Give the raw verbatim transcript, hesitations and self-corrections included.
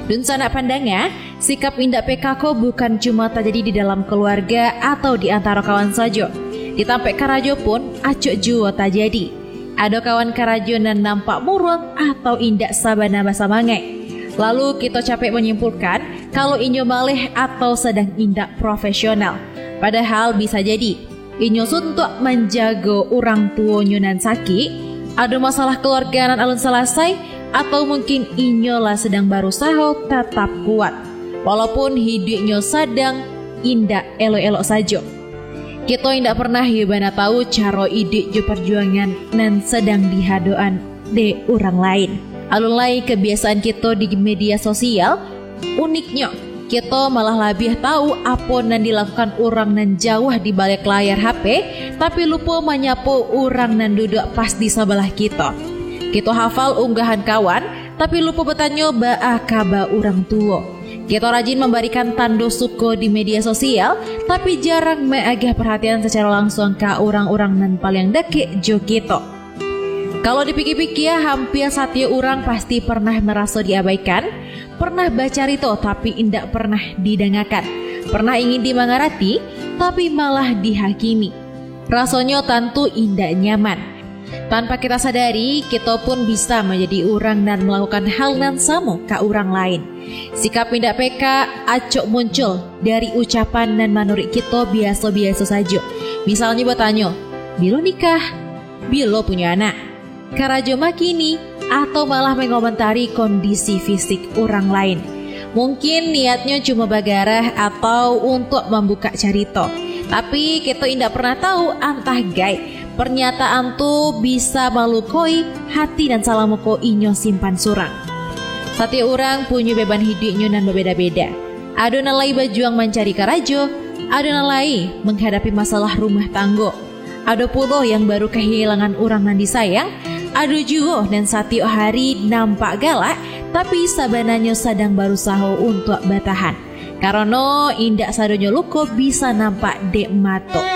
Dun sanak pandanga, sikap indak pekako bukan cuma terjadi di dalam keluarga atau di antara kawan saja. Di tampek karajo pun acuk juo terjadi. Ada kawan karajo nan nampak murung atau indak sabana basa mangai. Lalu kita capek menyimpulkan kalau inyo malih atau sedang indak profesional. Padahal bisa jadi inyo suntuk menjaga orang tua nan sakit, ada masalah keluarga nan alun selesai, atau mungkin inyo lah sedang berusaha tetap kuat walaupun hidupnya sedang indak elok-elok saja. Kita indak pernah yubana tahu cara hidup jo perjuangan nan sedang dihadoan de orang lain. Alun lai kebiasaan kita di media sosial, uniknya kita malah lebih tahu apa nan dilakukan orang nan jauh di balik layar H P, tapi lupa menyapu orang nan duduk pas di sebelah kita. Kita hafal unggahan kawan, tapi lupa bertanya baa kabar orang tua. Kita rajin memberikan tanda suka di media sosial, tapi jarang menagih perhatian secara langsung ke orang-orang nan paling dekat jo kita. Kalau dipikir-pikir, hampir setiap orang pasti pernah merasa diabaikan, pernah baca rito tapi indak pernah didengarkan, pernah ingin dimengerti tapi malah dihakimi. Rasanya tentu indak nyaman. Tanpa kita sadari, kita pun bisa menjadi orang dan melakukan hal nan sama ke orang lain. Sikap indak peka acok muncul dari ucapan dan menurut kita biasa-biasa saja. Misalnya bertanya, "Bilo nikah? Bilo punya anak?" Karajo makini, atau malah mengomentari kondisi fisik orang lain. Mungkin niatnya cuma bagarah atau untuk membuka carito. Tapi kita indak pernah tahu antah gay pernyataan tu bisa melukai hati dan salamuko inyo simpan surang. Setiap orang punya beban hidupnya dan berbeda-beda. Ada nalai berjuang mencari karajo, ada nalai menghadapi masalah rumah tangga. Ada pula yang baru kehilangan orang nan disayang. Ada juga dan setiap hari nampak galak, tapi sabananya sedang berusaha untuk bertahan. Karena indak sadonya luka bisa nampak dek mato.